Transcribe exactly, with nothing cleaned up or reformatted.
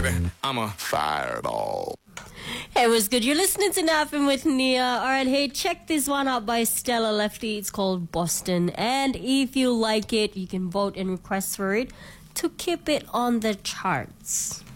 baby. I'm a fireball. Hey, what's good? You're listening to Napping with Nia. Alright, hey, check this one out by Stella Lefty. It's called Boston. And if you like it, you can vote and request for it to keep it on the charts.